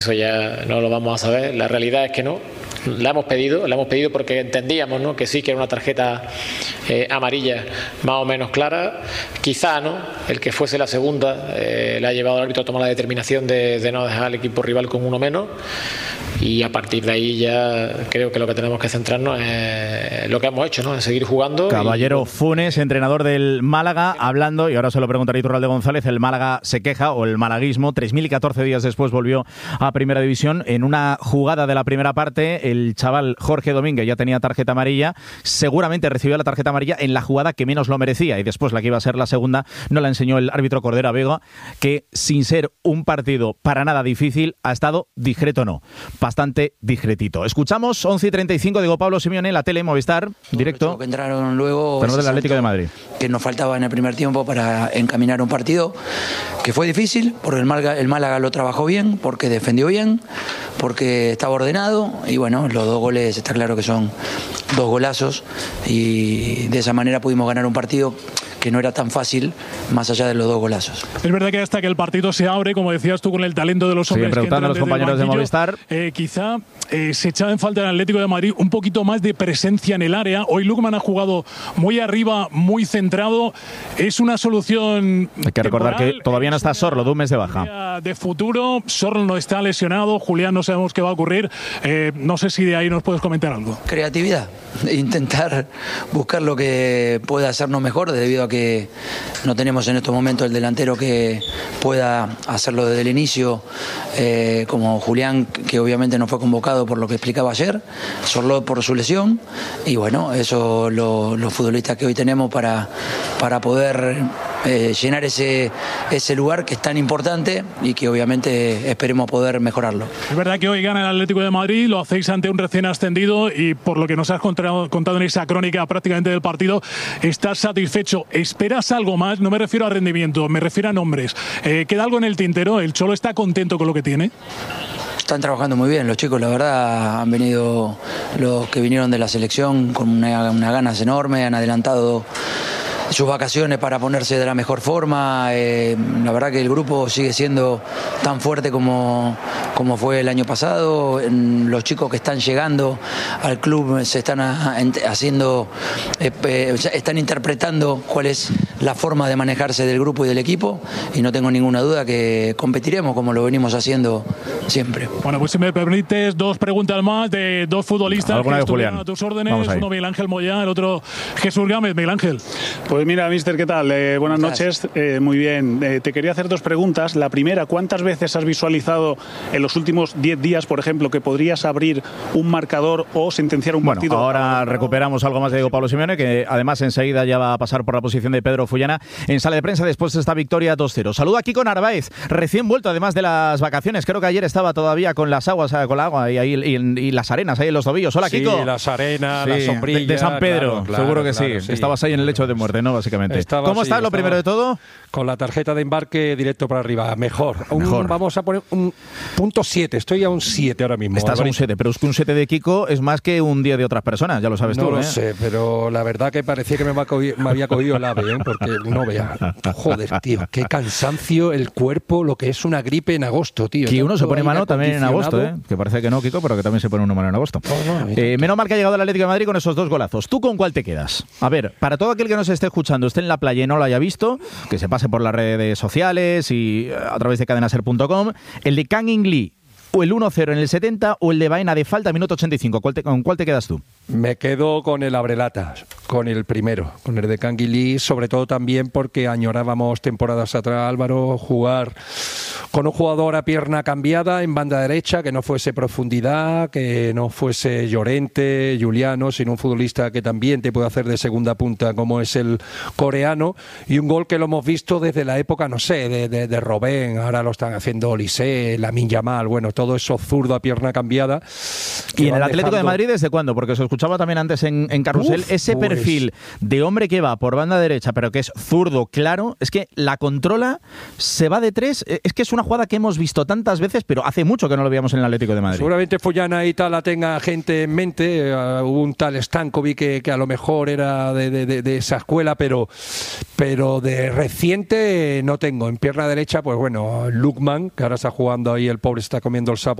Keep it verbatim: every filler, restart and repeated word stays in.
Eso ya no lo vamos a saber. La realidad es que no. La hemos pedido, la hemos pedido porque entendíamos, ¿no?, que sí que era una tarjeta eh, amarilla más o menos clara. Quizá, ¿no?, el que fuese la segunda eh, le ha llevado al árbitro a tomar la determinación de, de no dejar al equipo rival con uno menos. Y a partir de ahí ya creo que lo que tenemos que centrarnos es lo que hemos hecho, ¿no?, en seguir jugando. Caballero y... Funes, entrenador del Málaga, hablando, y ahora se lo preguntará Iturralde González, el Málaga se queja, o el malaguismo, tres mil catorce días después volvió a Primera División. En una jugada de la primera parte, el chaval Jorge Domínguez ya tenía tarjeta amarilla, seguramente recibió la tarjeta amarilla en la jugada que menos lo merecía, y después la que iba a ser la segunda no la enseñó el árbitro Cordero Vega, que sin ser un partido para nada difícil, ha estado discreto no. Bastante discretito. Escuchamos once y treinta y cinco, Diego Pablo Simeone, la tele, Movistar, directo. Que entraron luego del Atlético de Madrid. Que nos faltaba en el primer tiempo para encaminar un partido que fue difícil, porque el Málaga, el Málaga lo trabajó bien, porque defendió bien, porque estaba ordenado, y bueno, los dos goles está claro que son dos golazos, y de esa manera pudimos ganar un partido que no era tan fácil, más allá de los dos golazos. Es verdad que hasta que el partido se abre, como decías tú, con el talento de los hombres sí, preguntando que a los compañeros banquillo, de Movistar, eh, quizá eh, se echaba en falta en el Atlético de Madrid un poquito más de presencia en el área. Hoy Lukman ha jugado muy arriba, muy centrado. Es una solución. Hay que recordar temporal, que todavía no está Sorlo, de un mes de baja. De futuro, Sorlo no está lesionado, Julián no sabemos qué va a ocurrir. Eh, no sé si de ahí nos puedes comentar algo. Creatividad, intentar buscar lo que pueda hacernos mejor, debido a que no tenemos en estos momentos el delantero que pueda hacerlo desde el inicio, eh, como Julián, que obviamente no fue convocado por lo que explicaba ayer, Sorlo por su lesión, y bueno, eso lo, los futbolistas que hoy tenemos para, para poder eh, llenar ese, ese lugar que es tan importante y que obviamente esperemos poder mejorarlo. Es verdad que hoy gana el Atlético de Madrid, lo hacéis ante un recién ascendido, y por lo que nos has contado, contado en esa crónica prácticamente del partido, estás satisfecho. ¿Esperas algo más? No me refiero a rendimiento, me refiero a nombres. Eh, ¿Queda algo en el tintero? ¿El Cholo está contento con lo que tiene? Están trabajando muy bien los chicos, la verdad. Han venido los que vinieron de la selección con una, unas ganas enormes, han adelantado sus vacaciones para ponerse de la mejor forma. Eh, la verdad que el grupo sigue siendo tan fuerte como, como fue el año pasado. Los chicos que están llegando al club se están a, a, haciendo, eh, eh, están interpretando cuál es la forma de manejarse del grupo y del equipo, y no tengo ninguna duda que competiremos como lo venimos haciendo siempre. Bueno, pues si me permites, dos preguntas más de dos futbolistas que estuvieron a tus órdenes. Uno Miguel Ángel Moyá, el otro Jesús Gámez. Miguel Ángel. Pues mira, mister, ¿qué tal? Eh, buenas noches. Eh, muy bien. Eh, te quería hacer dos preguntas. La primera, ¿cuántas veces has visualizado en los últimos diez días, por ejemplo, que podrías abrir un marcador o sentenciar un bueno, partido? Ahora recuperamos algo más de Diego Pablo Simeone, que además enseguida ya va a pasar por la posición de Pedro Fullana en sala de prensa después de esta victoria dos cero. Saluda a Kiko Narváez, recién vuelto además de las vacaciones. Creo que ayer estaba todavía con las aguas, con la agua y, ahí, y, y las arenas ahí en los tobillos. Hola, Kiko. Sí, las arenas, sí, las sombrillas. De, de San Pedro, claro, claro, seguro que claro, sí. sí. Estabas ahí en el lecho de muerte, ¿no? Básicamente. Estaba, ¿Cómo sí, estás, lo estaba primero de todo? Con la tarjeta de embarque directo para arriba. Mejor. Un, Mejor. Vamos a poner un punto siete. Estoy a un siete ahora mismo. Estás a un siete, pero es que un siete de Kiko es más que un diez de otras personas, ya lo sabes no tú. No lo ¿eh? sé, pero la verdad que parecía que me, me había cogido el ave, ¿eh? Porque no vea. Joder, tío, qué cansancio el cuerpo, lo que es una gripe en agosto, tío. Que uno se pone malo también en agosto, ¿eh? Que parece que no, Kiko, pero que también se pone uno malo en agosto. No, no, eh, menos mal que ha llegado el Atlético de Madrid con esos dos golazos. ¿Tú con cuál te quedas? A ver, para todo aquel que nos esté escuchando, esté en la playa y no lo haya visto, que se pase por las redes sociales y a través de cadenaser punto com, el de Kang In Lee, o el uno cero en el setenta, o el de Baena de falta, minuto ochenta y cinco. ¿Cuál te, ¿Con cuál te quedas tú? Me quedo con el abrelatas, con el primero, con el de Kang In Lee, sobre todo también porque añorábamos temporadas atrás, Álvaro, jugar con un jugador a pierna cambiada en banda derecha, que no fuese profundidad, que no fuese Llorente, Juliano, sino un futbolista que también te puede hacer de segunda punta, como es el coreano, y un gol que lo hemos visto desde la época, no sé, de, de, de Robben, ahora lo están haciendo Olise, Lamine Yamal, bueno, todo eso zurdo a pierna cambiada. ¿Y en el Atlético dejando... de Madrid desde cuándo? Porque se escuchaba también antes en, en Carrusel, Uf, ese pues... perfil de hombre que va por banda derecha, pero que es zurdo, claro, es que la controla, se va de tres, es que es una jugada que hemos visto tantas veces, pero hace mucho que no lo veíamos en el Atlético de Madrid. Seguramente Fullana y tal la tenga gente en mente, uh, hubo un tal Stankovic que, que a lo mejor era de, de, de, de esa escuela, pero, pero de reciente no tengo. En pierna derecha, pues bueno, Lukman, que ahora está jugando ahí, el pobre está comiendo el sapo